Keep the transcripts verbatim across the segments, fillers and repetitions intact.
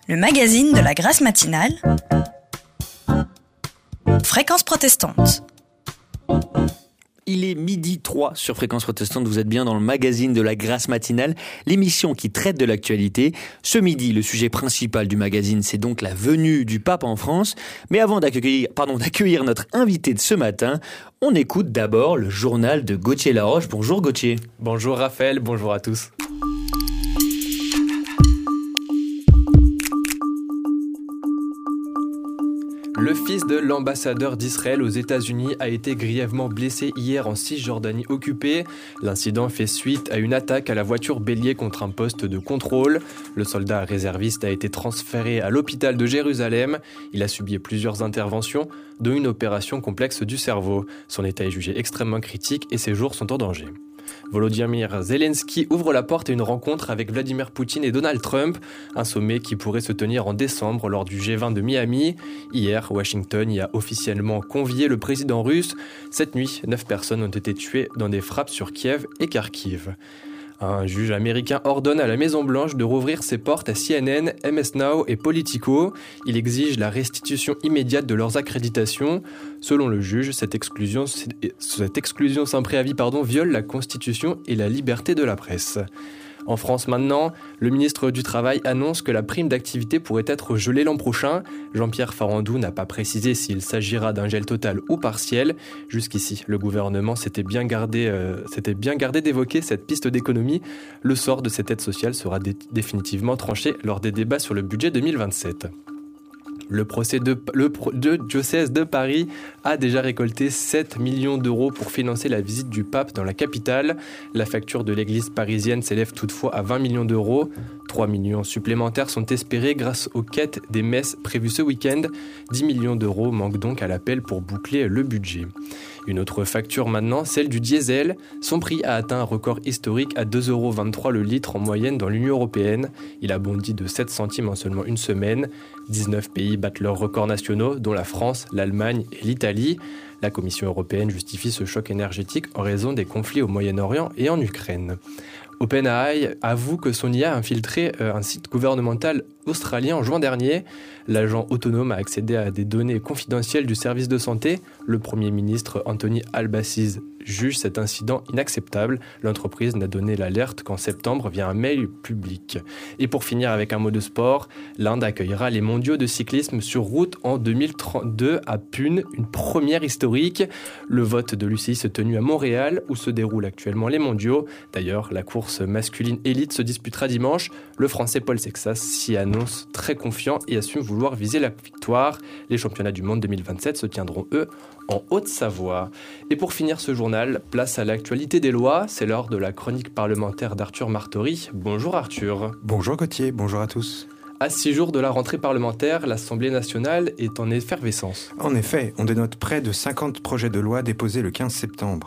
le magazine de la Grâce matinale, Fréquence protestante. Il est midi trois sur Fréquence protestante, vous êtes bien dans le magazine de la Grâce matinale, l'émission qui traite de l'actualité. Ce midi, le sujet principal du magazine, c'est donc la venue du pape en France. Mais avant d'accueillir, pardon, d'accueillir notre invité de ce matin, on écoute d'abord le journal de Gauthier Laroche. Bonjour Gauthier. Bonjour Raphaël, bonjour à tous. Le fils de l'ambassadeur d'Israël aux États-Unis a été grièvement blessé hier en Cisjordanie occupée. L'incident fait suite à une attaque à la voiture bélier contre un poste de contrôle. Le soldat réserviste a été transféré à l'hôpital de Jérusalem. Il a subi plusieurs interventions, dont une opération complexe du cerveau. Son état est jugé extrêmement critique et ses jours sont en danger. Volodymyr Zelensky ouvre la porte à une rencontre avec Vladimir Poutine et Donald Trump, un sommet qui pourrait se tenir en décembre lors du G vingt de Miami. Hier, Washington y a officiellement convié le président russe. Cette nuit, neuf personnes ont été tuées dans des frappes sur Kiev et Kharkiv. Un juge américain ordonne à la Maison-Blanche de rouvrir ses portes à C N N, M S Now et Politico. Il exige la restitution immédiate de leurs accréditations. Selon le juge, cette exclusion, cette exclusion sans préavis pardon, viole la Constitution et la liberté de la presse. En France maintenant, le ministre du Travail annonce que la prime d'activité pourrait être gelée l'an prochain. Jean-Pierre Farandou n'a pas précisé s'il s'agira d'un gel total ou partiel. Jusqu'ici, le gouvernement s'était bien gardé, euh, s'était bien gardé d'évoquer cette piste d'économie. Le sort de cette aide sociale sera dé- définitivement tranché lors des débats sur le budget deux mille vingt-sept. Le procès de, le pro, de diocèse de Paris a déjà récolté sept millions d'euros pour financer la visite du pape dans la capitale. La facture de l'église parisienne s'élève toutefois à vingt millions d'euros. trois millions supplémentaires sont espérés grâce aux quêtes des messes prévues ce week-end. dix millions d'euros manquent donc à l'appel pour boucler le budget. Une autre facture maintenant, celle du diesel. Son prix a atteint un record historique à deux euros vingt-trois le litre en moyenne dans l'Union européenne. Il a bondi de sept centimes en seulement une semaine. dix-neuf pays battent leurs records nationaux, dont la France, l'Allemagne et l'Italie. La Commission européenne justifie ce choc énergétique en raison des conflits au Moyen-Orient et en Ukraine. OpenAI avoue que son I A a infiltré un site gouvernemental australien en juin dernier. L'agent autonome a accédé à des données confidentielles du service de santé. Le Premier ministre Anthony Albanese juge cet incident inacceptable. L'entreprise n'a donné l'alerte qu'en septembre via un mail public. Et pour finir avec un mot de sport, l'Inde accueillera les mondiaux de cyclisme sur route en deux mille trente-deux à Pune, une première historique. Le vote de l'U C I s'est tenu à Montréal où se déroulent actuellement les mondiaux. D'ailleurs, la course masculine élite se disputera dimanche. Le Français Paul Sexas s'y annonce très confiant et assume vouloir viser la victoire. Les championnats du monde deux mille vingt-sept se tiendront, eux, en Haute-Savoie. Et pour finir ce journal, place à l'actualité des lois. C'est l'heure de la chronique parlementaire d'Arthur Martori. Bonjour Arthur. Bonjour Gauthier, bonjour à tous. À six jours de la rentrée parlementaire, l'Assemblée nationale est en effervescence. En effet, on dénote près de cinquante projets de loi déposés le quinze septembre.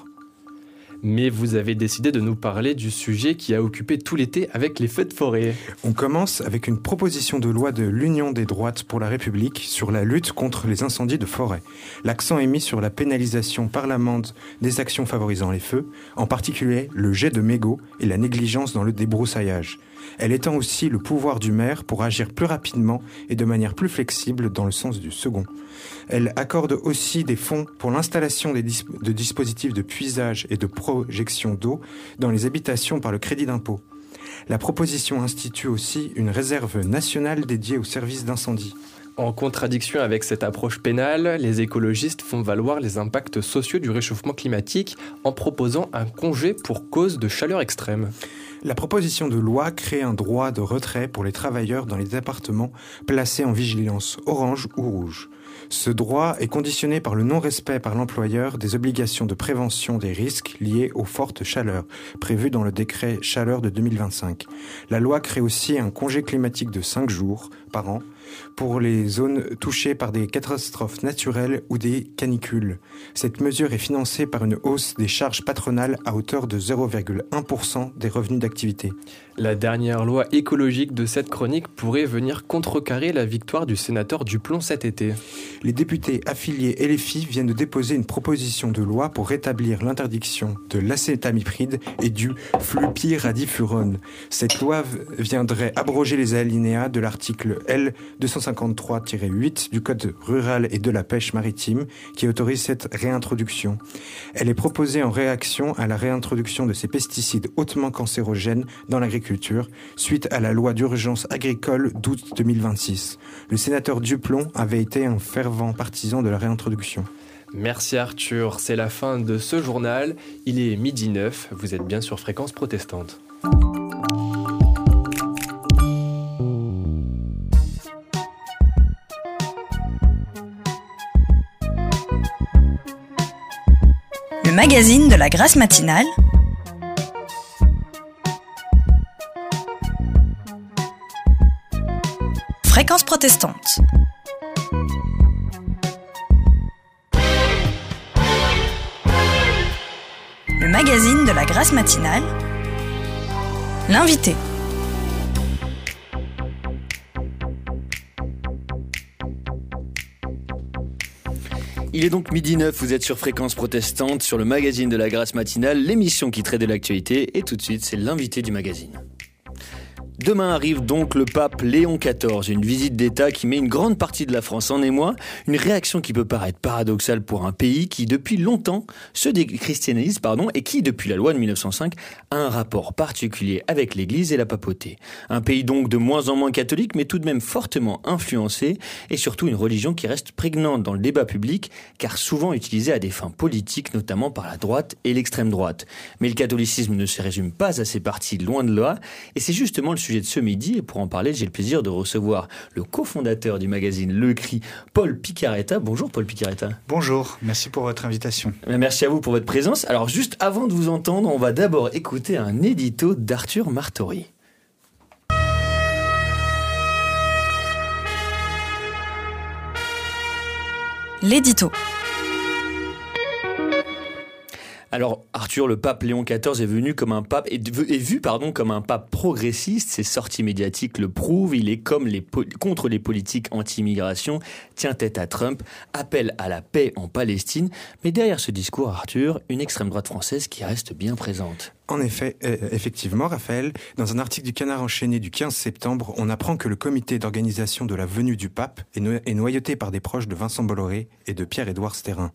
Mais vous avez décidé de nous parler du sujet qui a occupé tout l'été avec les feux de forêt. On commence avec une proposition de loi de l'Union des droites pour la République sur la lutte contre les incendies de forêt. L'accent est mis sur la pénalisation par l'amende des actions favorisant les feux, en particulier le jet de mégots et la négligence dans le débroussaillage. Elle étend aussi le pouvoir du maire pour agir plus rapidement et de manière plus flexible dans le sens du second. Elle accorde aussi des fonds pour l'installation des dis- de dispositifs de puisage et de projection d'eau dans les habitations par le crédit d'impôt. La proposition institue aussi une réserve nationale dédiée aux services d'incendie. En contradiction avec cette approche pénale, les écologistes font valoir les impacts sociaux du réchauffement climatique en proposant un congé pour cause de chaleur extrême. La proposition de loi crée un droit de retrait pour les travailleurs dans les appartements placés en vigilance orange ou rouge. Ce droit est conditionné par le non-respect par l'employeur des obligations de prévention des risques liés aux fortes chaleurs, prévues dans le décret chaleur de deux mille vingt-cinq. La loi crée aussi un congé climatique de cinq jours par an pour les zones touchées par des catastrophes naturelles ou des canicules. Cette mesure est financée par une hausse des charges patronales à hauteur de zéro virgule un pour cent des revenus d'activité. La dernière loi écologique de cette chronique pourrait venir contrecarrer la victoire du sénateur Duplon cet été. Les députés affiliés L F I viennent de déposer une proposition de loi pour rétablir l'interdiction de l'acétamipride et du flupyradifurone. Cette loi viendrait abroger les alinéas de l'article L deux cent cinquante-trois tiret huit du Code rural et de la pêche maritime qui autorise cette réintroduction. Elle est proposée en réaction à la réintroduction de ces pesticides hautement cancérogènes dans l'agriculture suite à la loi d'urgence agricole d'août deux mille vingt-six. Le sénateur Duplon avait été un fervent partisan de la réintroduction. Merci Arthur, c'est la fin de ce journal. Il est midi neuf, vous êtes bien sur Fréquence Protestante. Le magazine de la Grâce matinale, Fréquence protestante. Le magazine de la Grâce matinale, l'invité. Il est donc midi neuf, vous êtes sur Fréquence Protestante, sur le magazine de la Grâce matinale, l'émission qui traite de l'actualité, et tout de suite, c'est l'invité du magazine. Demain arrive donc le pape Léon quatorze, une visite d'État qui met une grande partie de la France en émoi, une réaction qui peut paraître paradoxale pour un pays qui depuis longtemps se déchristianise pardon, et qui depuis la loi de mille neuf cent cinq a un rapport particulier avec l'Église et la papauté. Un pays donc de moins en moins catholique mais tout de même fortement influencé et surtout une religion qui reste prégnante dans le débat public car souvent utilisée à des fins politiques notamment par la droite et l'extrême droite. Mais le catholicisme ne se résume pas à ses partis, loin de là, et c'est justement le sujet de ce midi, et pour en parler, j'ai le plaisir de recevoir le cofondateur du magazine Le Cri, Paul Picaretta. Bonjour Paul Picaretta. Bonjour, merci pour votre invitation. Merci à vous pour votre présence. Alors juste avant de vous entendre, on va d'abord écouter un édito d'Arthur Martori. L'édito. Alors Arthur, le pape Léon quatorze est venu comme un pape est, est vu pardon comme un pape progressiste. Ses sorties médiatiques le prouvent. Il est comme les contre les politiques anti-immigration, tient tête à Trump, appelle à la paix en Palestine. Mais derrière ce discours, Arthur, une extrême droite française qui reste bien présente. En effet, euh, effectivement, Raphaël, dans un article du Canard enchaîné du quinze septembre, on apprend que le comité d'organisation de la venue du pape est, no- est noyauté par des proches de Vincent Bolloré et de Pierre-Édouard Stérin.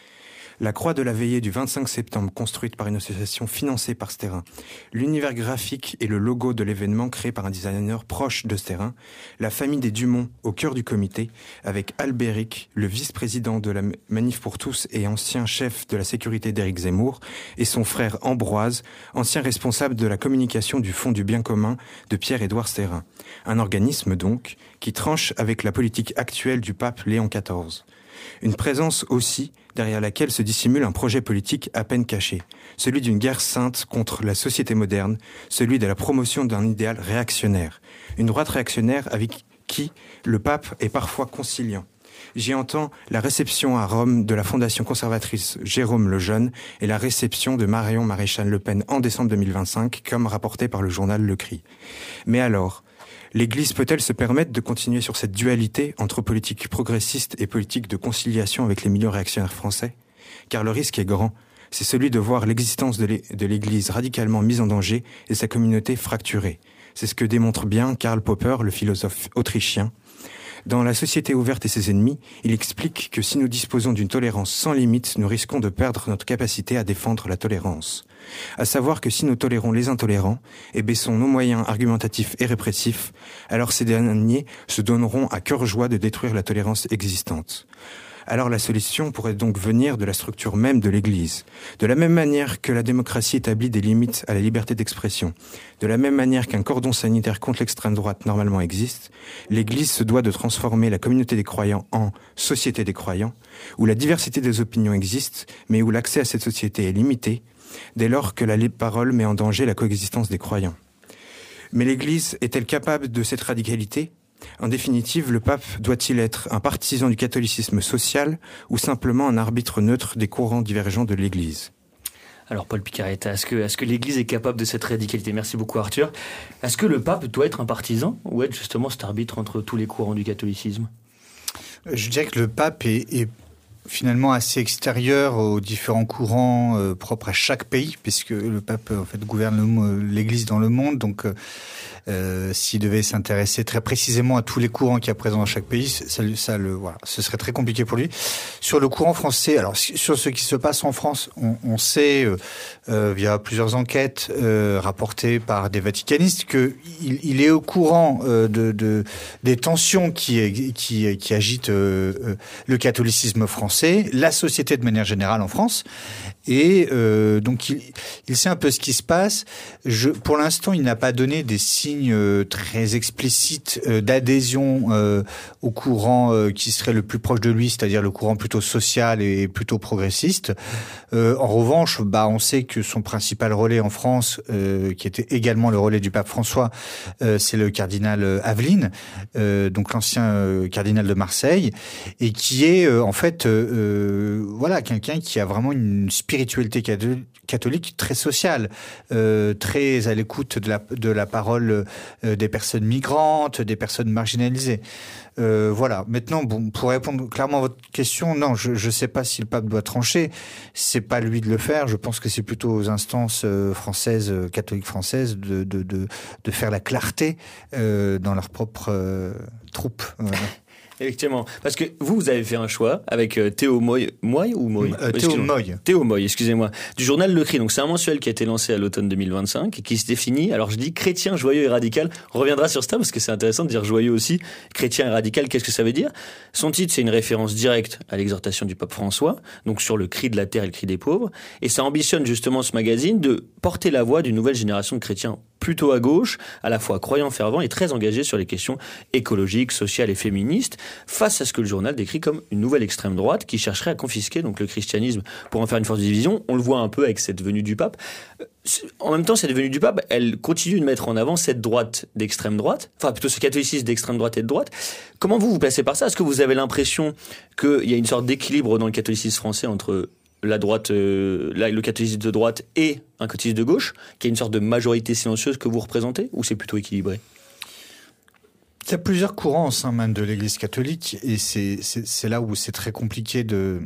La croix de la veillée du vingt-cinq septembre, construite par une association financée par Stérin. L'univers graphique et le logo de l'événement créé par un designer proche de Stérin. La famille des Dumont au cœur du comité, avec Albéric, le vice-président de la Manif pour tous et ancien chef de la sécurité d'Éric Zemmour, et son frère Ambroise, ancien responsable de la communication du Fonds du bien commun de Pierre-Édouard Stérin. Un organisme donc qui tranche avec la politique actuelle du pape Léon quatorze. Une présence aussi derrière laquelle se dissimule un projet politique à peine caché, celui d'une guerre sainte contre la société moderne, celui de la promotion d'un idéal réactionnaire, une droite réactionnaire avec qui le pape est parfois conciliant. J'y entends la réception à Rome de la fondation conservatrice Jérôme Lejeune et la réception de Marion Maréchal Le Pen en décembre deux mille vingt-cinq, comme rapporté par le journal Le Cri. Mais alors, l'Église peut-elle se permettre de continuer sur cette dualité entre politique progressiste et politique de conciliation avec les milieux réactionnaires français ? Car le risque est grand, c'est celui de voir l'existence de l'Église radicalement mise en danger et sa communauté fracturée. C'est ce que démontre bien Karl Popper, le philosophe autrichien. Dans La société ouverte et ses ennemis, il explique que si nous disposons d'une tolérance sans limite, nous risquons de perdre notre capacité à défendre la tolérance. À savoir que si nous tolérons les intolérants et baissons nos moyens argumentatifs et répressifs, alors ces derniers se donneront à cœur joie de détruire la tolérance existante. Alors la solution pourrait donc venir de la structure même de l'Église. De la même manière que la démocratie établit des limites à la liberté d'expression, de la même manière qu'un cordon sanitaire contre l'extrême droite normalement existe, l'Église se doit de transformer la communauté des croyants en société des croyants, où la diversité des opinions existe, mais où l'accès à cette société est limité, dès lors que la parole met en danger la coexistence des croyants. Mais l'Église est-elle capable de cette radicalité ? En définitive, le pape doit-il être un partisan du catholicisme social ou simplement un arbitre neutre des courants divergents de l'Église ? Alors Paul Picaretta, est-ce que, est-ce que l'Église est capable de cette radicalité? Merci beaucoup Arthur. Est-ce que le pape doit être un partisan ou être justement cet arbitre entre tous les courants du catholicisme? Je dirais que le pape est, est finalement assez extérieur aux différents courants euh, propres à chaque pays, puisque le pape en fait gouverne le, l'Église dans le monde. Donc, euh, euh, s'il devait s'intéresser très précisément à tous les courants qu'il y a présents dans chaque pays, ça, ça le voilà, ce serait très compliqué pour lui. Sur le courant français, alors sur ce qui se passe en France, on, on sait euh, euh, via plusieurs enquêtes euh, rapportées par des vaticanistes que il, il est au courant euh, de, de des tensions qui qui qui agitent euh, le catholicisme français, la société de manière générale en France. Et euh, donc il, il sait un peu ce qui se passe. Je, pour l'instant, il n'a pas donné des signes euh, très explicites euh, d'adhésion euh, au courant euh, qui serait le plus proche de lui, c'est-à-dire le courant plutôt social et plutôt progressiste. Euh, en revanche, bah on sait que son principal relais en France, euh, qui était également le relais du pape François, euh, c'est le cardinal Aveline, euh, donc l'ancien euh, cardinal de Marseille, et qui est euh, en fait euh, voilà quelqu'un qui a vraiment une spiritualité catholique très sociale, euh, très à l'écoute de la, de la parole euh, des personnes migrantes, des personnes marginalisées. Euh, voilà. Maintenant, bon, pour répondre clairement à votre question, non, je ne sais pas si le pape doit trancher. C'est pas lui de le faire. Je pense que c'est plutôt aux instances euh, françaises, euh, catholiques françaises, de, de, de, de faire la clarté euh, dans leur propre euh, troupe. Voilà. Effectivement, parce que vous, vous avez fait un choix avec euh, Théo Moy, Moy ou Moy euh, Théo Moy. Théo Moy, excusez-moi, du journal Le Cri. Donc c'est un mensuel qui a été lancé à l'automne deux mille vingt-cinq et qui se définit, alors je dis chrétien, joyeux et radical. On reviendra sur ça parce que c'est intéressant de dire joyeux aussi. Chrétien et radical, qu'est-ce que ça veut dire? Son titre, c'est une référence directe à l'exhortation du pape François, donc sur le cri de la terre et le cri des pauvres. Et ça ambitionne justement ce magazine de porter la voix d'une nouvelle génération de chrétiens plutôt à gauche, à la fois croyants fervents et très engagés sur les questions écologiques, sociales et féministes, face à ce que le journal décrit comme une nouvelle extrême droite qui chercherait à confisquer donc le christianisme pour en faire une force de division. On le voit un peu avec cette venue du pape. En même temps, cette venue du pape, elle continue de mettre en avant cette droite d'extrême droite, enfin plutôt ce catholicisme d'extrême droite et de droite. Comment vous vous placez par ça? Est-ce que vous avez l'impression qu'il y a une sorte d'équilibre dans le catholicisme français entre la droite, euh, le catholicisme de droite et un catholicisme de gauche, qui est une sorte de majorité silencieuse que vous représentez, ou c'est plutôt équilibré? Il y a plusieurs courants au sein même de l'Église catholique, et c'est, c'est, c'est là où c'est très compliqué de,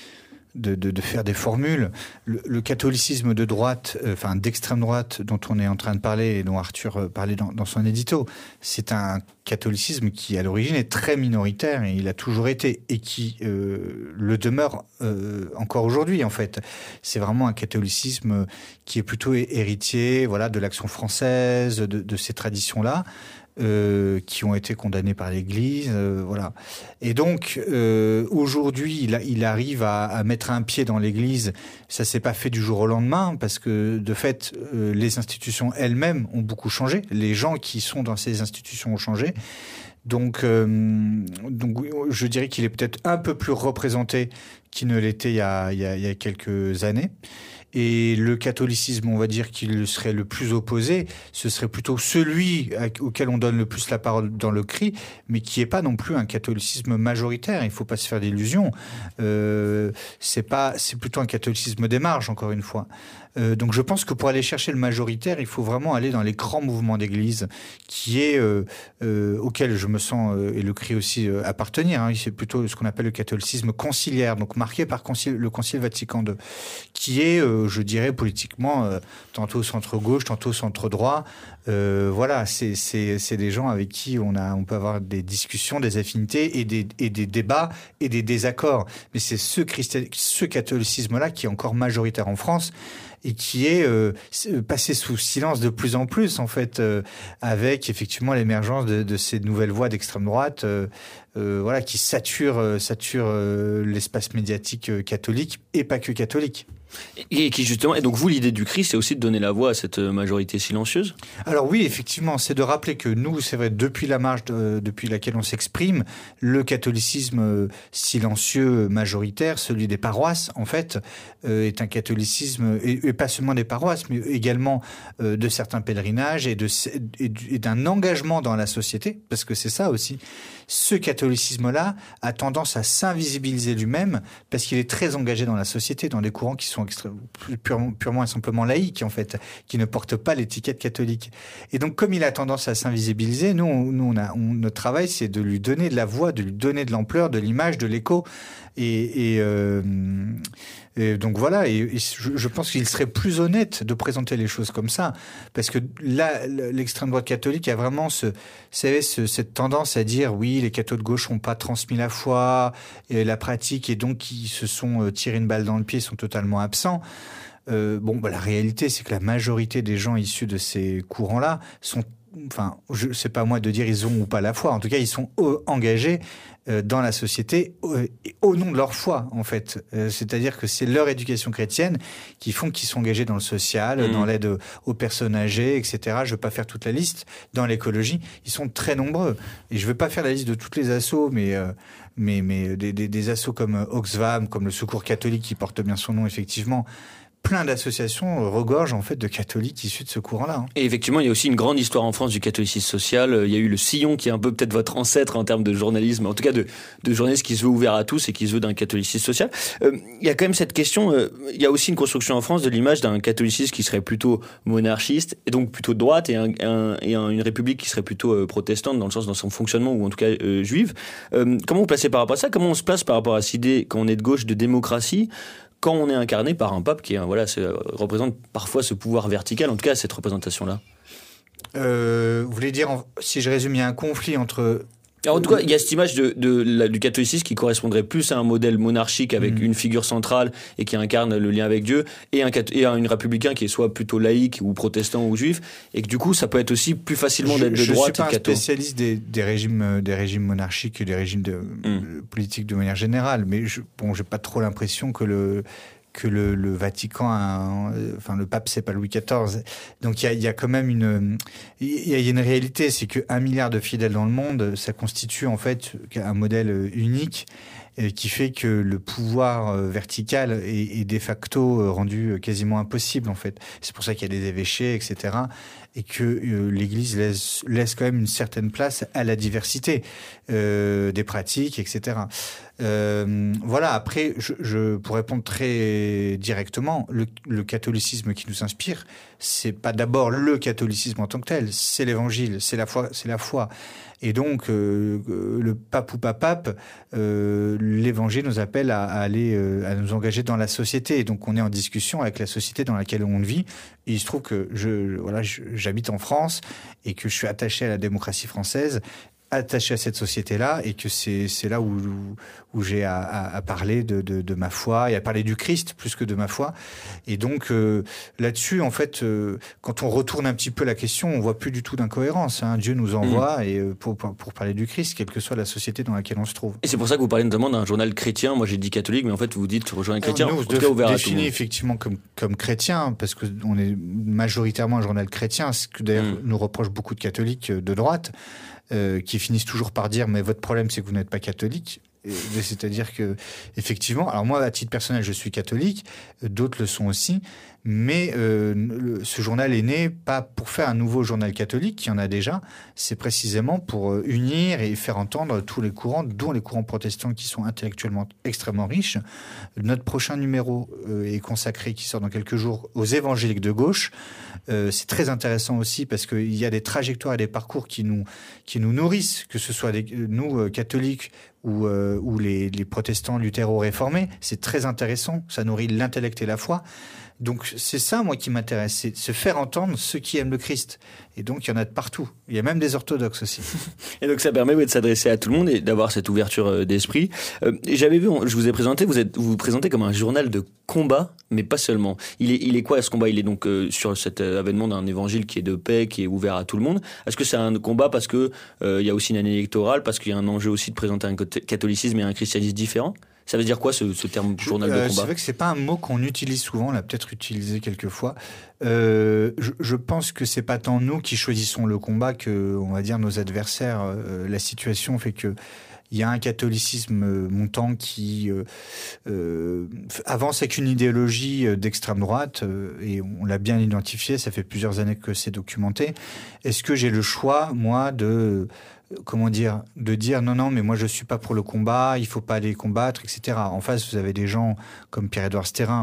de, de, de faire des formules. Le, le catholicisme de droite, euh, enfin d'extrême droite, dont on est en train de parler et dont Arthur euh, parlait dans, dans son édito, c'est un catholicisme qui, à l'origine, est très minoritaire, et il a toujours été, et qui euh, le demeure euh, encore aujourd'hui, en fait. C'est vraiment un catholicisme qui est plutôt héritier, voilà, de l'Action française, de, de ces traditions-là. Euh, qui ont été condamnés par l'Église, euh, voilà. Et donc euh, aujourd'hui, il, a, il arrive à, à mettre un pied dans l'Église. Ça s'est pas fait du jour au lendemain, parce que de fait, euh, les institutions elles-mêmes ont beaucoup changé. Les gens qui sont dans ces institutions ont changé. Donc, euh, donc, je dirais qu'il est peut-être un peu plus représenté qu'il ne l'était il y a, il y a, il y a quelques années. Et le catholicisme, on va dire qu'il serait le plus opposé, ce serait plutôt celui auquel on donne le plus la parole dans le cri, mais qui n'est pas non plus un catholicisme majoritaire. Il ne faut pas se faire d'illusions. Euh, c'est pas, c'est plutôt un catholicisme des marges, encore une fois. Euh, donc je pense que pour aller chercher le majoritaire, il faut vraiment aller dans les grands mouvements d'église, qui est euh, euh, auquel je me sens euh, et le cri aussi euh, appartenir. Hein. C'est plutôt ce qu'on appelle le catholicisme conciliaire, donc marqué par concile, le Concile Vatican deux, qui est, euh, je dirais, politiquement euh, tantôt centre-gauche, tantôt centre-droit. Euh, voilà, c'est, c'est, c'est des gens avec qui on a, on peut avoir des discussions, des affinités et des, et des débats et des désaccords. Mais c'est ce, christi- ce catholicisme-là qui est encore majoritaire en France, et qui est euh, passé sous silence de plus en plus, en fait, euh, avec effectivement l'émergence de, de ces nouvelles voix d'extrême droite, euh, euh, voilà, qui saturent, euh, saturent euh, l'espace médiatique euh, catholique, et pas que catholique. Et qui justement, et donc vous, l'idée du Christ, c'est aussi de donner la voix à cette majorité silencieuse? Alors oui, effectivement, c'est de rappeler que nous, c'est vrai, depuis la marge de, depuis laquelle on s'exprime, le catholicisme silencieux majoritaire, celui des paroisses, en fait, euh, est un catholicisme, et, et pas seulement des paroisses, mais également euh, de certains pèlerinages et, de, et, et d'un engagement dans la société, parce que c'est ça aussi. Ce catholicisme-là a tendance à s'invisibiliser lui-même, parce qu'il est très engagé dans la société, dans des courants qui sont sont extré- purement, purement et simplement laïques, en fait, qui ne portent pas l'étiquette catholique. Et donc, comme il a tendance à s'invisibiliser, nous, on, nous on a, on, notre travail, c'est de lui donner de la voix, de lui donner de l'ampleur, de l'image, de l'écho. Et, et, euh, et donc voilà, et, et je, je pense qu'il serait plus honnête de présenter les choses comme ça, parce que là, l'extrême droite catholique a vraiment ce, vous savez, ce, cette tendance à dire oui, les cathos de gauche n'ont pas transmis la foi, et la pratique, et donc ils se sont tirés une balle dans le pied, sont totalement absents. Euh, bon, bah, la réalité, c'est que la majorité des gens issus de ces courants-là sont, enfin, je sais pas moi de dire ils ont ou pas la foi. En tout cas, ils sont euh, engagés euh, dans la société euh, au nom de leur foi, en fait. Euh, c'est-à-dire que c'est leur éducation chrétienne qui font qu'ils sont engagés dans le social, mmh. dans l'aide aux personnes âgées, et cetera. Je veux pas faire toute la liste. Dans l'écologie, ils sont très nombreux. Et je veux pas faire la liste de toutes les assos, mais euh, mais mais des, des, des assos comme Oxfam, comme le Secours catholique qui porte bien son nom, effectivement. Plein d'associations regorgent en fait de catholiques issus de ce courant-là. Hein. Et effectivement, il y a aussi une grande histoire en France du catholicisme social. Il y a eu le Sillon qui est un peu peut-être votre ancêtre en termes de journalisme, en tout cas de, de journalisme qui se veut ouvert à tous et qui se veut d'un catholicisme social. Euh, il y a quand même cette question, euh, il y a aussi une construction en France de l'image d'un catholicisme qui serait plutôt monarchiste et donc plutôt de droite et, un, un, et un, une république qui serait plutôt euh, protestante dans le sens dans son fonctionnement ou en tout cas euh, juive. Euh, comment vous placez par rapport à ça ? Comment on se place par rapport à cette idée, quand on est de gauche, de démocratie ? Quand on est incarné par un pape qui est, voilà, se, représente parfois ce pouvoir vertical, en tout cas cette représentation-là. Euh, vous voulez dire, si je résume, il y a un conflit entre... Alors, en tout cas, il y a cette image de, de, la, du catholicisme qui correspondrait plus à un modèle monarchique avec mmh. une figure centrale et qui incarne le lien avec Dieu, et un, et un une républicain qui est soit plutôt laïque ou protestant ou juif, et que du coup, ça peut être aussi plus facilement d'être de je, droite. Je ne suis pas un catho. spécialiste des, des, régimes, des régimes monarchiques et des régimes de, mmh. politiques de manière générale, mais je, bon, j'ai pas trop l'impression que le... que le, le Vatican, a, enfin le pape, c'est pas Louis quatorze. Donc il y a, y a quand même une, il y a une réalité, c'est que un milliard de fidèles dans le monde, ça constitue en fait un modèle unique qui fait que le pouvoir vertical est, est de facto rendu quasiment impossible en fait. C'est pour ça qu'il y a des évêchés, et cetera. Et que euh, l'Église laisse, laisse quand même une certaine place à la diversité euh, des pratiques, et cetera. Euh, voilà, après, je, je, pour répondre très directement, le, le catholicisme qui nous inspire, c'est pas d'abord le catholicisme en tant que tel, c'est l'Évangile, c'est la foi, c'est la foi. Et donc, euh, le pape ou pas pape, euh, l'Évangile nous appelle à, à aller, euh, à nous engager dans la société. Et donc, on est en discussion avec la société dans laquelle on vit. Et il se trouve que je, voilà, je, j'habite en France et que je suis attaché à la démocratie française, attaché à cette société-là, et que c'est, c'est là où, où, où j'ai à, à, à parler de, de, de ma foi et à parler du Christ plus que de ma foi. Et donc euh, là-dessus, en fait, euh, quand on retourne un petit peu la question, on voit plus du tout d'incohérence. Hein. Dieu nous envoie mmh. et euh, pour, pour, pour parler du Christ, quelle que soit la société dans laquelle on se trouve. Et c'est pour ça que vous parlez notamment d'un journal chrétien. Moi, j'ai dit catholique, mais en fait, vous dites journal chrétien. Nous, on se ouvert définit effectivement comme, comme chrétien, parce qu'on est majoritairement un journal chrétien, ce que d'ailleurs mmh. nous reprochent beaucoup de catholiques de droite. Euh, qui finissent toujours par dire mais votre problème c'est que vous n'êtes pas catholique. Et, c'est-à-dire que effectivement, alors moi à titre personnel je suis catholique, d'autres le sont aussi, mais euh, le, ce journal est né pas pour faire un nouveau journal catholique, il y en a déjà, c'est précisément pour euh, unir et faire entendre tous les courants, dont les courants protestants qui sont intellectuellement extrêmement riches. Notre prochain numéro euh, est consacré, qui sort dans quelques jours, aux évangéliques de gauche. Euh, c'est très intéressant aussi parce qu'il y a des trajectoires et des parcours qui nous, qui nous nourrissent, que ce soit les, nous, euh, catholiques, ou, euh, ou les, les protestants luthéro-réformés. C'est très intéressant, ça nourrit l'intellect et la foi. Donc c'est ça, moi, qui m'intéresse, c'est se faire entendre ceux qui aiment le Christ. Et donc il y en a de partout. Il y a même des orthodoxes aussi. Et donc ça permet oui, de s'adresser à tout le monde et d'avoir cette ouverture d'esprit. Euh, j'avais vu, je vous ai présenté, vous êtes, vous vous présentez comme un journal de combat, mais pas seulement. Il est, il est quoi ce combat ? Il est donc euh, sur cet avènement d'un évangile qui est de paix, qui est ouvert à tout le monde. Est-ce que c'est un combat parce que euh, il y a aussi une année électorale, parce qu'il y a un enjeu aussi de présenter un catholicisme et un christianisme différent ? Ça veut dire quoi ce, ce terme journal euh, de combat ? C'est vrai que c'est pas un mot qu'on utilise souvent, on l'a peut-être utilisé quelques fois. Euh, je, je pense que c'est pas tant nous qui choisissons le combat que, on va dire, nos adversaires. Euh, la situation fait que il y a un catholicisme montant qui euh, euh, avance avec une idéologie d'extrême droite, euh, et on l'a bien identifié, ça fait plusieurs années que c'est documenté. Est-ce que j'ai le choix, moi, de... comment dire, de dire non, non, mais moi je suis pas pour le combat, il faut pas aller combattre, et cetera. En face, vous avez des gens comme Pierre-Édouard Stérin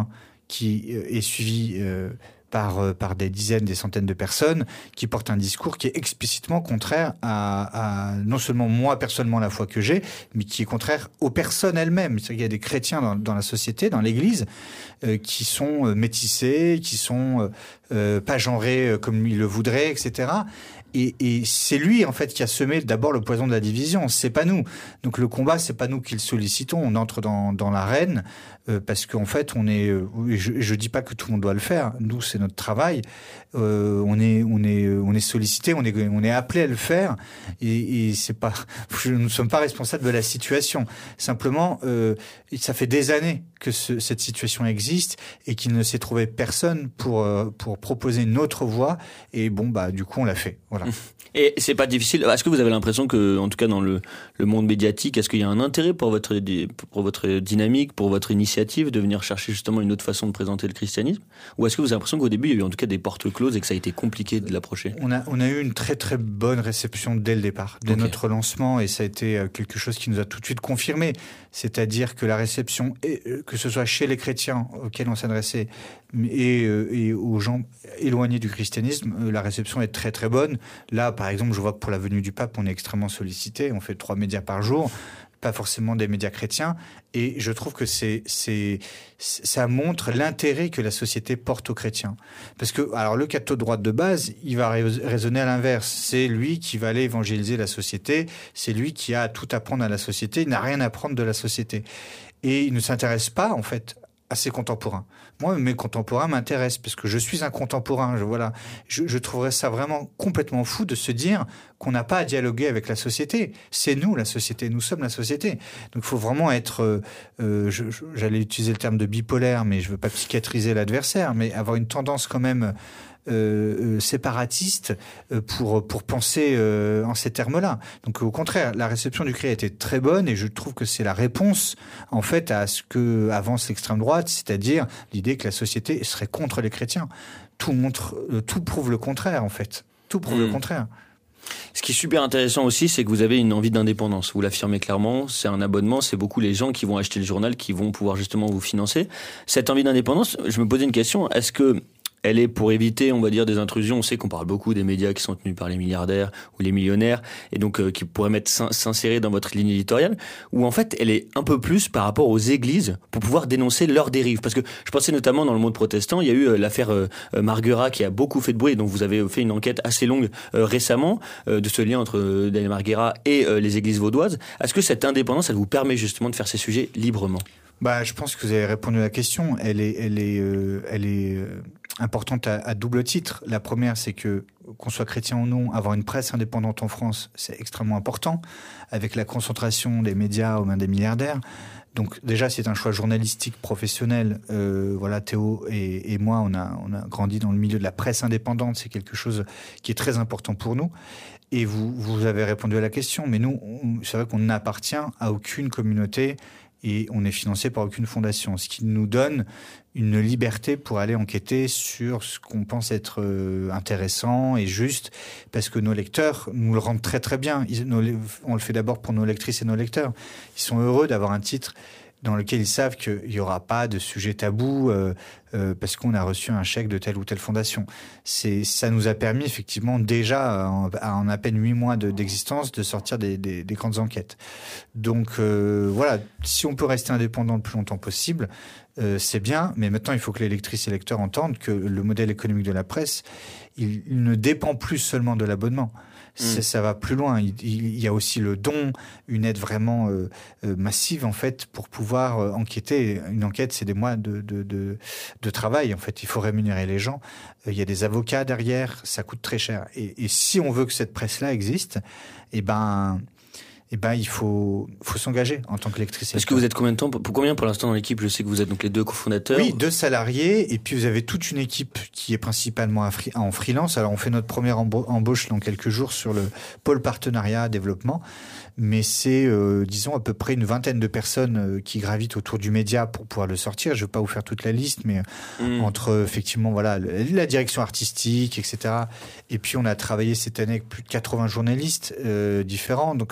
qui est suivi euh, par, par des dizaines, des centaines de personnes, qui portent un discours qui est explicitement contraire à, à non seulement moi personnellement la foi que j'ai, mais qui est contraire aux personnes elles-mêmes. C'est-à-dire qu'il y a des chrétiens dans, dans la société, dans l'Église, euh, qui sont euh, métissés, qui sont euh, euh, pas genrés euh, comme ils le voudraient, et cetera. Et, et c'est lui en fait qui a semé d'abord le poison de la division. C'est pas nous. Donc le combat, c'est pas nous qui le sollicitons. On entre dans, dans l'arène euh, parce qu'en fait, on est. Euh, je, je dis pas que tout le monde doit le faire. Nous, c'est notre travail. Euh, on est, on est, on est sollicité. On est, on est appelé à le faire. Et, et c'est pas. Nous ne sommes pas responsables de la situation. Simplement, euh, ça fait des années que ce, cette situation existe et qu'il ne s'est trouvé personne pour euh, pour proposer une autre voie. Et bon, bah du coup, on l'a fait. Voilà. Et c'est pas difficile. Est-ce que vous avez l'impression que, en tout cas dans le, le monde médiatique, est-ce qu'il y a un intérêt pour votre, pour votre dynamique, pour votre initiative de venir chercher justement une autre façon de présenter le christianisme? Ou est-ce que vous avez l'impression qu'au début, il y a eu en tout cas des portes closes et que ça a été compliqué de l'approcher? On a, on a eu une très très bonne réception dès le départ, dès okay. notre lancement, et ça a été quelque chose qui nous a tout de suite confirmé. C'est-à-dire que la réception, que ce soit chez les chrétiens auxquels on s'adressait et, et aux gens éloignés du christianisme, la réception est très très bonne. Là, par exemple, je vois que pour la venue du pape, on est extrêmement sollicité. On fait trois médias par jour, pas forcément des médias chrétiens. Et je trouve que c'est, c'est, ça montre l'intérêt que la société porte aux chrétiens. Parce que, alors, le catho de droite de base, il va raisonner à l'inverse. C'est lui qui va aller évangéliser la société. C'est lui qui a tout à apprendre à la société. Il n'a rien à apprendre de la société. Et il ne s'intéresse pas, en fait, à ses contemporains. Moi, mes contemporains m'intéressent parce que je suis un contemporain. Je, voilà, je, je trouverais ça vraiment complètement fou de se dire qu'on n'a pas à dialoguer avec la société. C'est nous, la société. Nous sommes la société. Donc, il faut vraiment être... Euh, je, je, j'allais utiliser le terme de bipolaire, mais je ne veux pas psychiatriser l'adversaire, mais avoir une tendance quand même... Euh, euh, séparatiste euh, pour pour penser euh, en ces termes-là. Donc au contraire, la réception du C R I A était très bonne et je trouve que c'est la réponse en fait à ce que avance l'extrême droite, c'est-à-dire l'idée que la société serait contre les chrétiens. Tout montre, euh, tout prouve le contraire en fait. Tout prouve mmh. le contraire. Ce qui est super intéressant aussi, c'est que vous avez une envie d'indépendance. Vous l'affirmez clairement, c'est un abonnement, c'est beaucoup les gens qui vont acheter le journal qui vont pouvoir justement vous financer. Cette envie d'indépendance, je me posais une question, est-ce que elle est pour éviter, on va dire, des intrusions. On sait qu'on parle beaucoup des médias qui sont tenus par les milliardaires ou les millionnaires et donc euh, qui pourraient mettre s'insérer dans votre ligne éditoriale. Ou en fait, elle est un peu plus par rapport aux églises pour pouvoir dénoncer leurs dérives. Parce que je pensais notamment dans le monde protestant, il y a eu euh, l'affaire euh, Marguerat qui a beaucoup fait de bruit et dont vous avez fait une enquête assez longue euh, récemment euh, de ce lien entre euh, Daniel Marguerat et euh, les églises vaudoises. Est-ce que cette indépendance, elle vous permet justement de faire ces sujets librement? Bah, je pense que vous avez répondu à la question. Elle est, elle est, euh, elle est euh, importante à, à double titre. La première, c'est que, qu'on soit chrétien ou non, avoir une presse indépendante en France, c'est extrêmement important, avec la concentration des médias aux mains des milliardaires. Donc déjà, c'est un choix journalistique professionnel. Euh, voilà, Théo et, et moi, on a, on a grandi dans le milieu de la presse indépendante. C'est quelque chose qui est très important pour nous. Et vous, vous avez répondu à la question. Mais nous, on, c'est vrai qu'on n'appartient à aucune communauté et on n'est financé par aucune fondation, ce qui nous donne une liberté pour aller enquêter sur ce qu'on pense être euh, intéressant et juste, parce que nos lecteurs nous le rendent très très bien. Ils, nos, on le fait d'abord pour nos lectrices et nos lecteurs. Ils sont heureux d'avoir un titre dans lequel ils savent qu'il n'y aura pas de sujet tabou euh, euh, parce qu'on a reçu un chèque de telle ou telle fondation. C'est, ça nous a permis effectivement déjà, en, en à peine huit mois de, d'existence, de sortir des, des, des grandes enquêtes. Donc euh, voilà, si on peut rester indépendant le plus longtemps possible, euh, c'est bien, mais maintenant il faut que les lectrices et lecteurs entendent que le modèle économique de la presse, il, il ne dépend plus seulement de l'abonnement. C'est, mmh. Ça va plus loin. Il, il y a aussi le don, une aide vraiment euh, euh, massive en fait pour pouvoir euh, enquêter. Une enquête, c'est des mois de, de, de, de travail. En fait, il faut rémunérer les gens. Euh, il y a des avocats derrière, ça coûte très cher. Et, et si on veut que cette presse-là existe, eh ben, eh ben, il faut, faut s'engager en tant que lectrice. Est-ce que vous êtes combien de temps, pour combien pour l'instant dans l'équipe? Je sais que vous êtes donc les deux cofondateurs. Oui, deux salariés, et puis vous avez toute une équipe qui est principalement en freelance. Alors on fait notre première embauche dans quelques jours sur le pôle partenariat développement, mais c'est, euh, disons, à peu près une vingtaine de personnes euh, qui gravitent autour du média pour pouvoir le sortir. Je ne vais pas vous faire toute la liste, mais mmh. entre effectivement voilà la direction artistique, et cetera. Et puis on a travaillé cette année avec plus de quatre-vingts journalistes euh, différents, donc c'est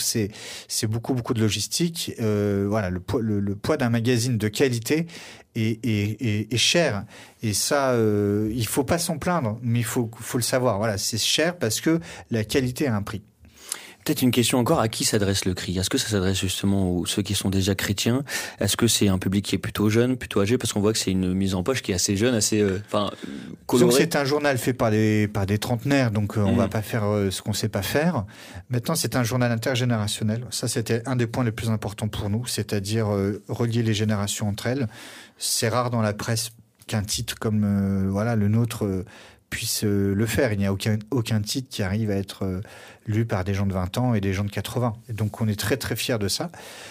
c'est beaucoup, beaucoup de logistique. Euh, voilà, le poids, le, le poids d'un magazine de qualité est, est, est, est cher. Et ça, euh, il faut pas s'en plaindre, mais il faut, faut le savoir. Voilà, c'est cher parce que la qualité a un prix. Peut-être une question encore, à qui s'adresse le cri ? Est-ce que ça s'adresse justement aux ceux qui sont déjà chrétiens ? Est-ce que c'est un public qui est plutôt jeune, plutôt âgé ? Parce qu'on voit que c'est une mise en poche qui est assez jeune, assez euh, enfin, colorée. Donc c'est un journal fait par des, par des trentenaires, donc euh, on mmh. va pas faire euh, ce qu'on sait pas faire. Maintenant, c'est un journal intergénérationnel. Ça, c'était un des points les plus importants pour nous, c'est-à-dire euh, relier les générations entre elles. C'est rare dans la presse qu'un titre comme euh, voilà le nôtre euh, puisse euh, le faire. Il n'y a aucun, aucun titre qui arrive à être euh, lu par des gens de vingt ans et des gens de quatre-vingts. Et donc, on est très, très fiers de ça.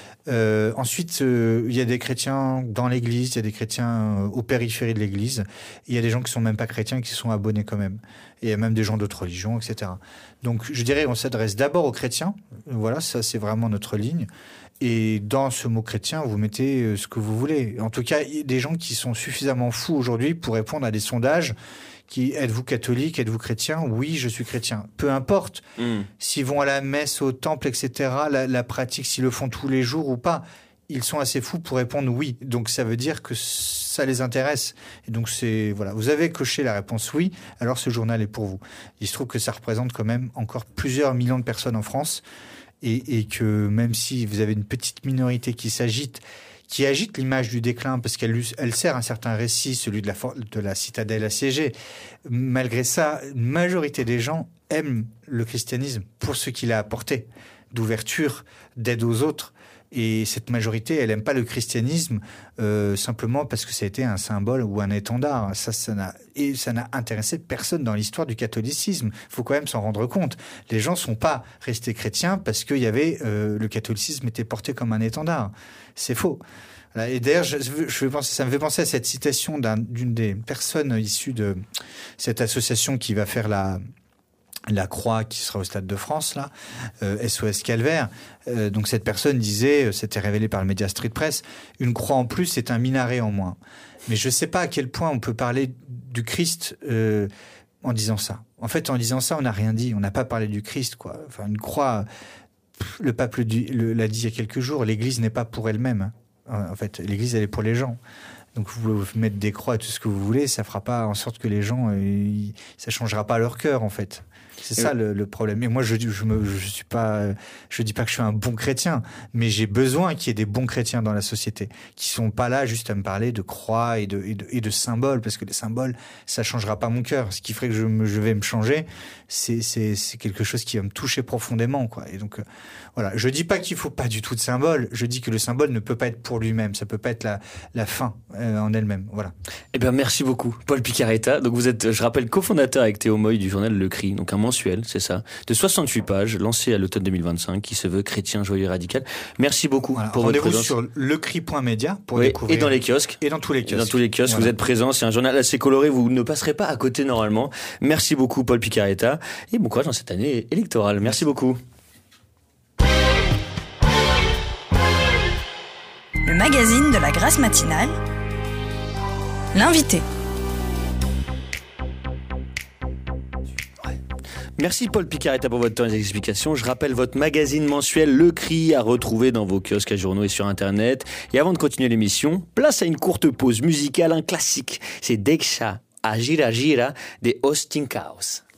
Euh, ensuite, euh, il y a des chrétiens dans l'église, il y a des chrétiens euh, aux périphéries de l'église. Il y a des gens qui sont même pas chrétiens qui sont abonnés quand même. Et il y a même des gens d'autres religions, et cetera. Donc, je dirais, on s'adresse d'abord aux chrétiens. Voilà, ça, c'est vraiment notre ligne. Et dans ce mot chrétien, vous mettez ce que vous voulez. En tout cas, il y a des gens qui sont suffisamment fous aujourd'hui pour répondre à des sondages. Qui, êtes-vous catholique, êtes-vous chrétien ? Oui, je suis chrétien. Peu importe mmh. s'ils vont à la messe, au temple, et cetera, la, la pratique, s'ils le font tous les jours ou pas, ils sont assez fous pour répondre oui. Donc ça veut dire que ça les intéresse. Et donc c'est voilà, vous avez coché la réponse oui, alors ce journal est pour vous. Il se trouve que ça représente quand même encore plusieurs millions de personnes en France et, et que même si vous avez une petite minorité qui s'agite, qui agite l'image du déclin parce qu'elle elle sert un certain récit, celui de la, de la citadelle assiégée. Malgré ça, une majorité des gens aiment le christianisme pour ce qu'il a apporté, d'ouverture, d'aide aux autres. Et cette majorité, elle n'aime pas le christianisme euh, simplement parce que ça a été un symbole ou un étendard. Ça, ça n'a, et ça n'a intéressé personne dans l'histoire du catholicisme. Il faut quand même s'en rendre compte. Les gens ne sont pas restés chrétiens parce qu'il y avait euh, le catholicisme était porté comme un étendard. C'est faux. Et d'ailleurs, je, je vais penser, ça me fait penser à cette citation d'un, d'une des personnes issues de cette association qui va faire la... la croix qui sera au Stade de France, là, euh, S O S Calvaire. Euh, donc cette personne disait, euh, c'était révélé par le média Street Press, une croix en plus, c'est un minaret en moins. Mais je ne sais pas à quel point on peut parler du Christ euh, en disant ça. En fait, en disant ça, on n'a rien dit. On n'a pas parlé du Christ, quoi. Enfin, une croix, le pape le, le, l'a dit il y a quelques jours, l'Église n'est pas pour elle-même. En fait, l'Église, elle est pour les gens. Donc vous pouvez mettre des croix et tout ce que vous voulez, ça fera pas en sorte que les gens, euh, ça changera pas leur cœur, en fait. C'est ça le, le problème. Et moi, je je me je suis pas je dis pas que je suis un bon chrétien, mais j'ai besoin qu'il y ait des bons chrétiens dans la société qui sont pas là juste à me parler de croix et de et de, et de symboles, parce que les symboles, ça changera pas mon cœur. Ce qui ferait que je me, je vais me changer, c'est c'est c'est quelque chose qui va me toucher profondément, quoi. Et donc euh, voilà, je dis pas qu'il faut pas du tout de symbole. Je dis que le symbole ne peut pas être pour lui-même. Ça peut pas être la la fin euh, en elle-même. Voilà. Eh bien, merci beaucoup, Paul Picaretta. Donc vous êtes, je rappelle, cofondateur avec Théo Moy du journal Le Cri, donc un mensuel, c'est ça, de soixante-huit pages, lancé à l'automne deux mille vingt-cinq, qui se veut chrétien, joyeux, radical. Merci beaucoup voilà, pour votre présence. Rendez-vous sur lecri point media pour oui, découvrir. Et dans les kiosques. Et dans tous les kiosques. Et dans tous les kiosques, voilà. Vous êtes présents. C'est un journal assez coloré. Vous ne passerez pas à côté normalement. Merci beaucoup, Paul Picaretta. Et bon courage dans cette année électorale. Merci, Merci beaucoup. Le magazine de la Grâce matinale. L'invité. Merci Paul Picaretta pour votre temps et les explications. Je rappelle votre magazine mensuel Le Cri à retrouver dans vos kiosques à journaux et sur Internet. Et avant de continuer l'émission, place à une courte pause musicale, un classique. C'est Deixa a Gira Gira des Austin Chaos.